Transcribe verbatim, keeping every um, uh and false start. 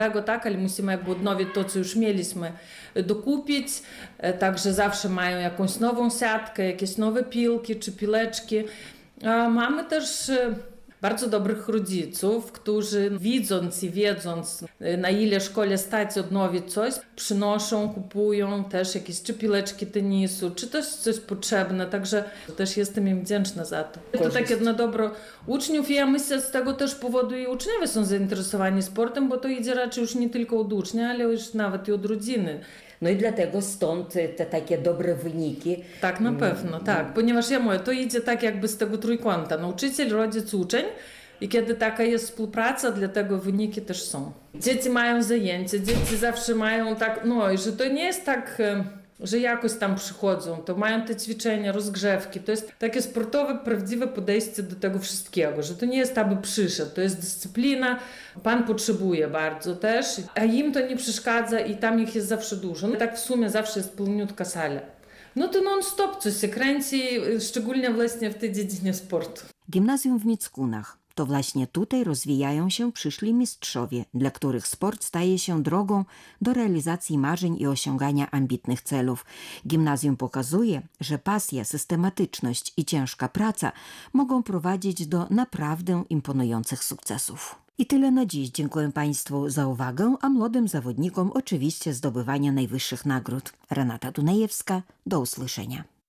Tak, ale musimy jakby odnowić to, co już mieliśmy, dokupić. Także zawsze mają jakąś nową siatkę, jakieś nowe piłki czy piłeczki. Mamy też bardzo dobrych rodziców, którzy widząc i wiedząc, na ile szkole stać odnowić coś, przynoszą, kupują też jakieś czy piłeczki tenisu, czy też coś potrzebne, także też jestem im wdzięczna za to. To takie na dobro uczniów i ja myślę, z tego też powodu i uczniowie są zainteresowani sportem, bo to idzie raczej już nie tylko od ucznia, ale już nawet i od rodziny. No i dlatego stąd te takie dobre wyniki. Tak, na pewno, tak. Ponieważ ja mówię, to idzie tak jakby z tego trójkąta. Nauczyciel, rodzic, uczeń. I kiedy taka jest współpraca, dlatego wyniki też są. Dzieci mają zajęcia, dzieci zawsze mają tak, no i że to nie jest tak, że jakoś tam przychodzą, to mają te ćwiczenia, rozgrzewki. To jest takie sportowe, prawdziwe podejście do tego wszystkiego, że to nie jest aby przyszedł, to jest dyscyplina, pan potrzebuje bardzo też, a im to nie przeszkadza i tam ich jest zawsze dużo. No tak w sumie zawsze jest pełniutka sala. No to non-stop coś się kręci, szczególnie właśnie w tej dziedzinie sportu. Gimnazjum w Mickunach. To właśnie tutaj rozwijają się przyszli mistrzowie, dla których sport staje się drogą do realizacji marzeń i osiągania ambitnych celów. Gimnazjum pokazuje, że pasja, systematyczność i ciężka praca mogą prowadzić do naprawdę imponujących sukcesów. I tyle na dziś. Dziękuję Państwu za uwagę, a młodym zawodnikom oczywiście zdobywania najwyższych nagród. Renata Dunajewska, do usłyszenia.